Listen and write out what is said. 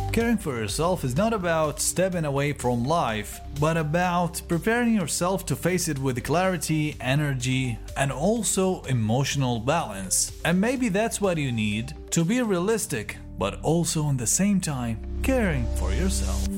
Caring for yourself is not about stepping away from life, but about preparing yourself to face it with clarity, energy, and also emotional balance. And maybe that's what you need to be realistic, but also at the same time caring for yourself.